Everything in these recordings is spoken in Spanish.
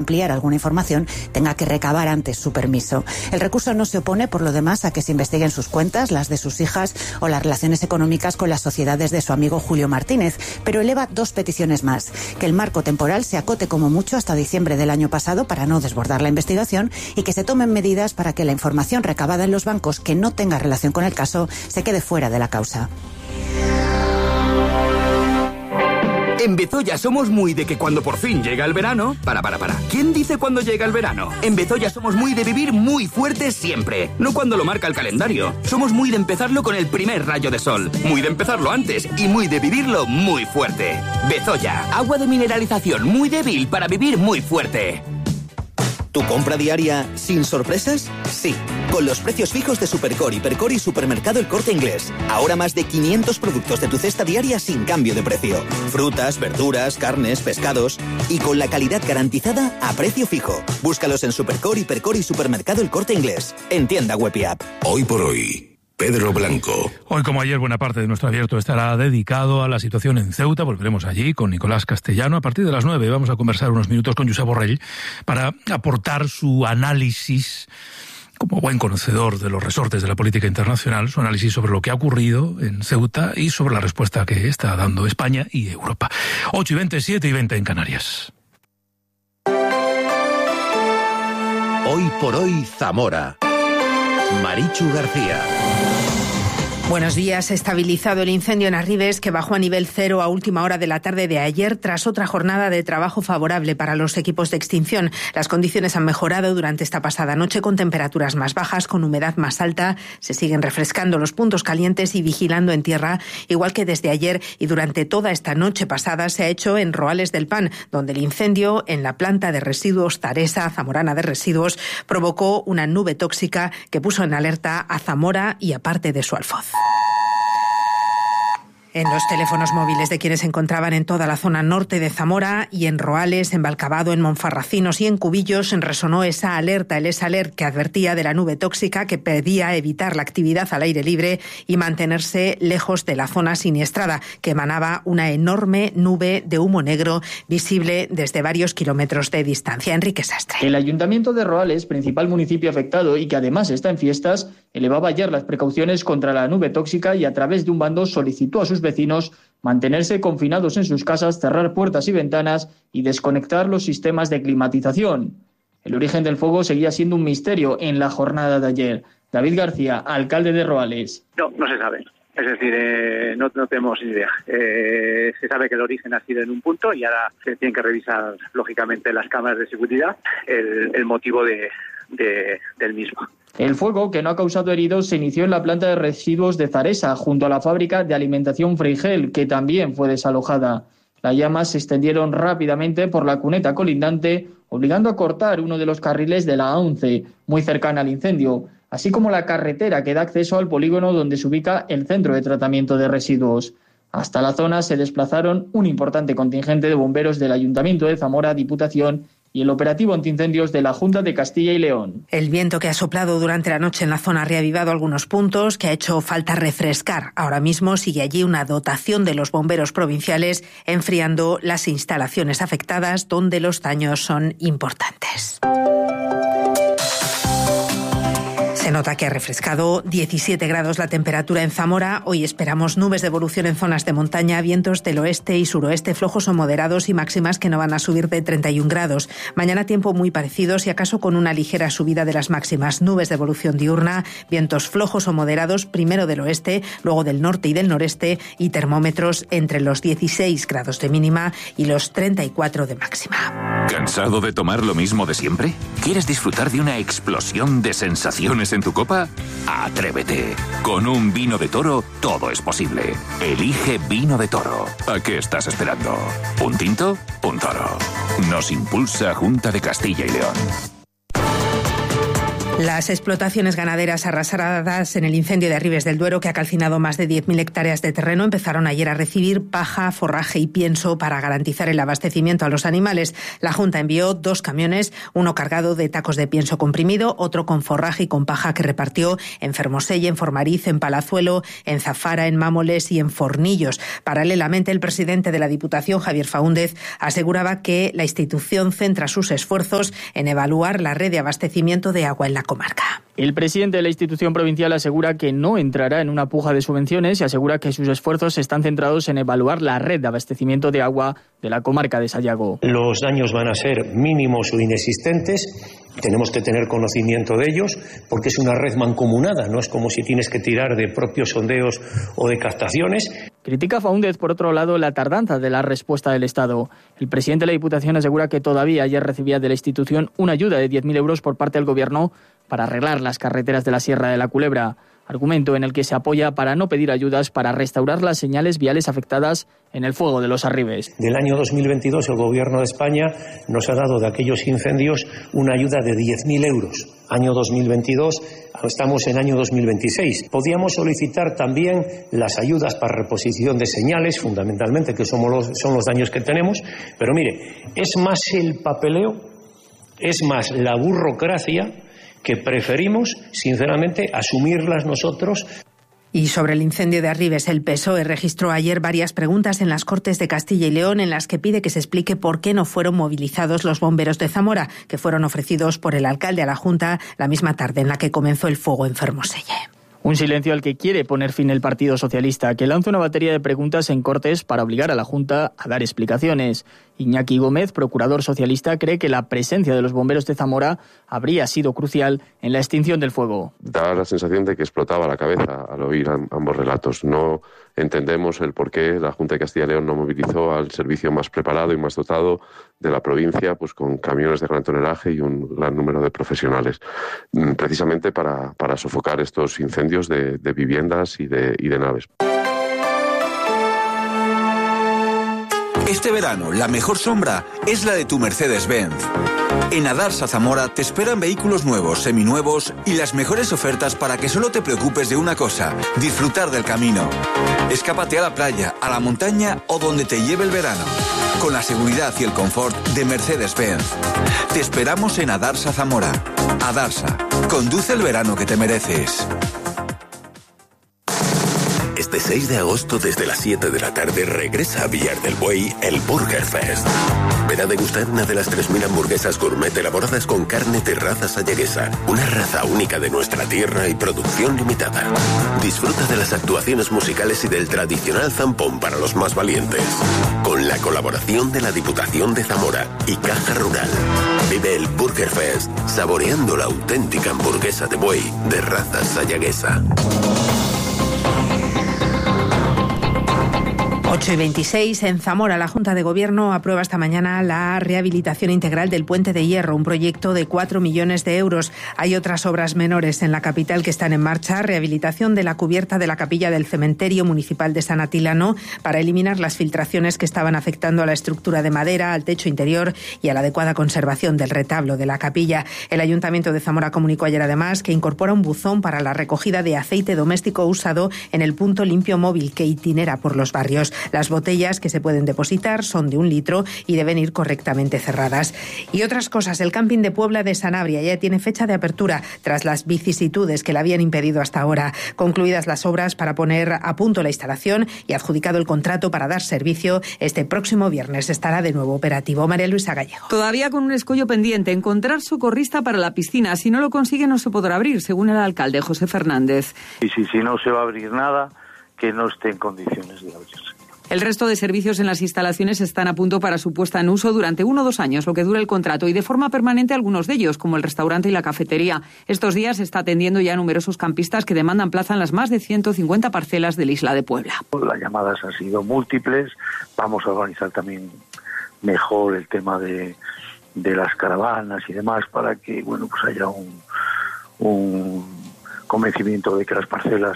ampliar alguna información, tenga que recabar antes su permiso. El recurso no se opone, por lo demás, a que se investiguen sus cuentas, las de sus hijas o las relaciones económicas con las sociedades de su amigo Julio Martínez, pero eleva dos peticiones más: que el marco temporal se acote como mucho hasta diciembre del año pasado para no desbordar la investigación, y que se tomen medidas para que la información recabada en los bancos que no tenga relación con el caso se quede fuera de la causa. En Bezoya somos muy de que cuando por fin llega el verano... Para. ¿Quién dice cuando llega el verano? En Bezoya somos muy de vivir muy fuerte siempre, no cuando lo marca el calendario. Somos muy de empezarlo con el primer rayo de sol, muy de empezarlo antes y muy de vivirlo muy fuerte. Bezoya, agua de mineralización muy débil para vivir muy fuerte. ¿Tu compra diaria sin sorpresas? Sí, con los precios fijos de Supercore, Hipercore y Supermercado El Corte Inglés. Ahora más de 500 productos de tu cesta diaria sin cambio de precio. Frutas, verduras, carnes, pescados y con la calidad garantizada a precio fijo. Búscalos en Supercore, Hipercore y Supermercado El Corte Inglés. En tienda web y app. Hoy por hoy, Pedro Blanco. Hoy, como ayer, buena parte de nuestro abierto estará dedicado a la situación en Ceuta. Volveremos allí con Nicolás Castellano. A partir de las 9 vamos a conversar unos minutos con Josep Borrell para aportar su análisis, como buen conocedor de los resortes de la política internacional, su análisis sobre lo que ha ocurrido en Ceuta y sobre la respuesta que está dando España y Europa. 8:20, 7:20 en Canarias. Hoy por hoy, Zamora. Marichu García. Buenos días. Estabilizado el incendio en Arribes, que bajó a nivel 0 a última hora de la tarde de ayer, tras otra jornada de trabajo favorable para los equipos de extinción. Las condiciones han mejorado durante esta pasada noche, con temperaturas más bajas, con humedad más alta. Se siguen refrescando los puntos calientes y vigilando en tierra, igual que desde ayer y durante toda esta noche pasada se ha hecho en Roales del Pan, donde el incendio en la planta de residuos Taresa, Zamorana de Residuos, provocó una nube tóxica que puso en alerta a Zamora y a parte de su Alfoz. En los teléfonos móviles de quienes se encontraban en toda la zona norte de Zamora y en Roales, en Valcavado, en Monfarracinos y en Cubillos resonó esa alerta, el ESALER, que advertía de la nube tóxica, que pedía evitar la actividad al aire libre y mantenerse lejos de la zona siniestrada, que emanaba una enorme nube de humo negro visible desde varios kilómetros de distancia. Enrique Sastre. El Ayuntamiento de Roales, principal municipio afectado y que además está en fiestas, elevaba ayer las precauciones contra la nube tóxica y a través de un bando solicitó a sus vecinos mantenerse confinados en sus casas, cerrar puertas y ventanas y desconectar los sistemas de climatización. El origen del fuego seguía siendo un misterio en la jornada de ayer. David García, alcalde de Roales. No se sabe. Es decir, no tenemos ni idea. Se sabe que el origen ha sido en un punto y ahora se tienen que revisar, lógicamente, las cámaras de seguridad el motivo del mismo. El fuego, que no ha causado heridos, se inició en la planta de residuos de Zaresa, junto a la fábrica de alimentación Frigel, que también fue desalojada. Las llamas se extendieron rápidamente por la cuneta colindante, obligando a cortar uno de los carriles de la A11, muy cercana al incendio, así como la carretera que da acceso al polígono donde se ubica el centro de tratamiento de residuos. Hasta la zona se desplazaron un importante contingente de bomberos del Ayuntamiento de Zamora, Diputación y el operativo antiincendios de la Junta de Castilla y León. El viento que ha soplado durante la noche en la zona ha reavivado algunos puntos, que ha hecho falta refrescar. Ahora mismo sigue allí una dotación de los bomberos provinciales enfriando las instalaciones afectadas, donde los daños son importantes. Se nota que ha refrescado. 17 grados la temperatura en Zamora. Hoy esperamos nubes de evolución en zonas de montaña, vientos del oeste y suroeste flojos o moderados y máximas que no van a subir de 31 grados. Mañana tiempo muy parecido, si acaso con una ligera subida de las máximas. Nubes de evolución diurna, vientos flojos o moderados, primero del oeste, luego del norte y del noreste, y termómetros entre los 16 grados de mínima y los 34 de máxima. ¿Cansado de tomar lo mismo de siempre? ¿Quieres disfrutar de una explosión de sensaciones en tu copa? Atrévete. Con un vino de Toro todo es posible. Elige Vino de Toro. ¿A qué estás esperando? ¿Un tinto? Un Toro. Nos impulsa Junta de Castilla y León. Las explotaciones ganaderas arrasadas en el incendio de Arribes del Duero, que ha calcinado más de 10.000 hectáreas de terreno, empezaron ayer a recibir paja, forraje y pienso para garantizar el abastecimiento a los animales. La Junta envió 2 camiones, uno cargado de tacos de pienso comprimido, otro con forraje y con paja, que repartió en Fermoselle, en Formariz, en Palazuelo, en Zafara, en Mámoles y en Fornillos. Paralelamente, el presidente de la Diputación, Javier Faúndez, aseguraba que la institución centra sus esfuerzos en evaluar la red de abastecimiento de agua en la comarca. El presidente de la institución provincial asegura que no entrará en una puja de subvenciones y asegura que sus esfuerzos están centrados en evaluar la red de abastecimiento de agua de la comarca de Sayago. Los daños van a ser mínimos o inexistentes. Tenemos que tener conocimiento de ellos porque es una red mancomunada, no es como si tienes que tirar de propios sondeos o de captaciones. Critica Faúndez, por otro lado, la tardanza de la respuesta del Estado. El presidente de la Diputación asegura que todavía ayer recibía de la institución una ayuda de 10.000 euros por parte del Gobierno para arreglar las carreteras de la Sierra de la Culebra, argumento en el que se apoya para no pedir ayudas para restaurar las señales viales afectadas en el fuego de los Arribes. Del año 2022 el Gobierno de España nos ha dado de aquellos incendios una ayuda de 10.000 euros. Año 2022, estamos en año 2026. Podíamos solicitar también las ayudas para reposición de señales, fundamentalmente, que son los daños que tenemos, pero mire, es más el papeleo, es más la burocracia, que preferimos, sinceramente, asumirlas nosotros. Y sobre el incendio de Arribes, el PSOE registró ayer varias preguntas en las Cortes de Castilla y León en las que pide que se explique por qué no fueron movilizados los bomberos de Zamora, que fueron ofrecidos por el alcalde a la Junta la misma tarde en la que comenzó el fuego en Fermoselle. Un silencio al que quiere poner fin el Partido Socialista, que lanza una batería de preguntas en Cortes para obligar a la Junta a dar explicaciones. Iñaki Gómez, procurador socialista, cree que la presencia de los bomberos de Zamora habría sido crucial en la extinción del fuego. Da la sensación de que explotaba la cabeza al oír ambos relatos. No entendemos el por qué la Junta de Castilla y León no movilizó al servicio más preparado y más dotado de la provincia, pues con camiones de gran tonelaje y un gran número de profesionales, precisamente para sofocar estos incendios de viviendas y de naves. Este verano, la mejor sombra es la de tu Mercedes-Benz. En Adarsa Zamora te esperan vehículos nuevos, seminuevos y las mejores ofertas para que solo te preocupes de una cosa: disfrutar del camino. Escápate a la playa, a la montaña o donde te lleve el verano, con la seguridad y el confort de Mercedes-Benz. Te esperamos en Adarsa Zamora. Adarsa, conduce el verano que te mereces. Este 6 de agosto desde las 7 de la tarde regresa a Villar del Buey el Burger Fest. Ven a degustar una de las 3.000 hamburguesas gourmet elaboradas con carne de raza sayaguesa, una raza única de nuestra tierra y producción limitada. Disfruta de las actuaciones musicales y del tradicional zampón para los más valientes, con la colaboración de la Diputación de Zamora y Caja Rural. Vive el Burger Fest saboreando la auténtica hamburguesa de buey de raza sayaguesa. 8:26 en Zamora. La Junta de Gobierno aprueba esta mañana la rehabilitación integral del Puente de Hierro, un proyecto de 4 millones de euros. Hay otras obras menores en la capital que están en marcha. Rehabilitación de la cubierta de la capilla del cementerio municipal de San Atilano para eliminar las filtraciones que estaban afectando a la estructura de madera, al techo interior y a la adecuada conservación del retablo de la capilla. El Ayuntamiento de Zamora comunicó ayer además que incorpora un buzón para la recogida de aceite doméstico usado en el punto limpio móvil que itinera por los barrios. Las botellas que se pueden depositar son de 1 litro y deben ir correctamente cerradas. Y otras cosas, el camping de Puebla de Sanabria ya tiene fecha de apertura tras las vicisitudes que le habían impedido hasta ahora. Concluidas las obras para poner a punto la instalación y adjudicado el contrato para dar servicio, este próximo viernes estará de nuevo operativo. María Luisa Gallego. Todavía con un escollo pendiente, encontrar socorrista para la piscina. Si no lo consigue, no se podrá abrir, según el alcalde José Fernández. Y si no se va a abrir nada, que no esté en condiciones de abrirse. El resto de servicios en las instalaciones están a punto para su puesta en uso durante 1 o 2 años, lo que dura el contrato, y de forma permanente algunos de ellos, como el restaurante y la cafetería. Estos días se está atendiendo ya a numerosos campistas que demandan plaza en las más de 150 parcelas de la isla de Puebla. Las llamadas han sido múltiples. Vamos a organizar también mejor el tema de las caravanas y demás para que pues haya un convencimiento de que las parcelas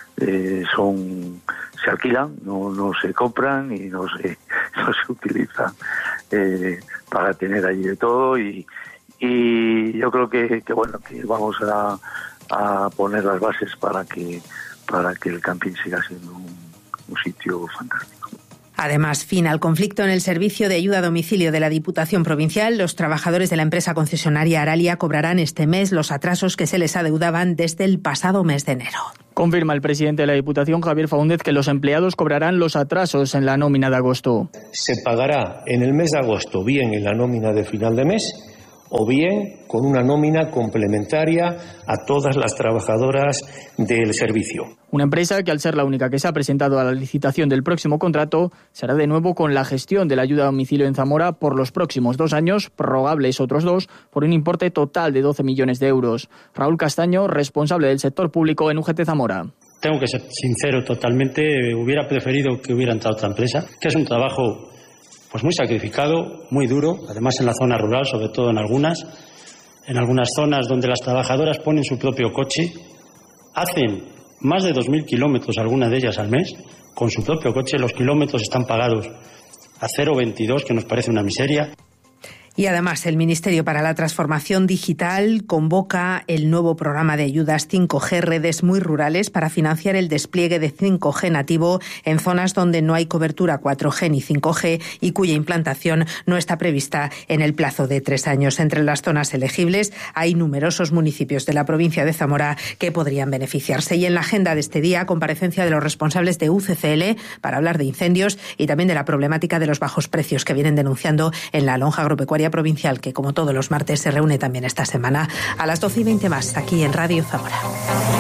se alquilan, no se compran y no se utilizan para tener allí de todo y y yo creo que vamos a poner las bases para que el camping siga siendo un sitio fantástico. Además, fin al conflicto en el servicio de ayuda a domicilio de la Diputación Provincial. Los trabajadores de la empresa concesionaria Aralia cobrarán este mes los atrasos que se les adeudaban desde el pasado mes de enero. Confirma el presidente de la Diputación, Javier Faúndez, que los empleados cobrarán los atrasos en la nómina de agosto. Se pagará en el mes de agosto bien en la nómina de final de mes o bien con una nómina complementaria a todas las trabajadoras del servicio. Una empresa que, al ser la única que se ha presentado a la licitación del próximo contrato, será de nuevo con la gestión de la ayuda a domicilio en Zamora por los próximos 2 años, prorrogables otros 2, por un importe total de 12 millones de euros. Raúl Castaño, responsable del sector público en UGT Zamora. Tengo que ser sincero totalmente, hubiera preferido que hubiera entrado otra empresa, que es un trabajo pues muy sacrificado, muy duro, además en la zona rural, sobre todo en algunas zonas donde las trabajadoras ponen su propio coche, hacen más de 2.000 kilómetros, algunas de ellas al mes, con su propio coche. Los kilómetros están pagados a 0,22, que nos parece una miseria. Y además, el Ministerio para la Transformación Digital convoca el nuevo programa de ayudas 5G Redes Muy Rurales para financiar el despliegue de 5G nativo en zonas donde no hay cobertura 4G ni 5G y cuya implantación no está prevista en el plazo de 3 años. Entre las zonas elegibles hay numerosos municipios de la provincia de Zamora que podrían beneficiarse. Y en la agenda de este día, comparecencia de los responsables de UCCL para hablar de incendios y también de la problemática de los bajos precios que vienen denunciando en la lonja agropecuaria provincial, que como todos los martes se reúne también esta semana a las 12:20 más aquí en Radio Zamora.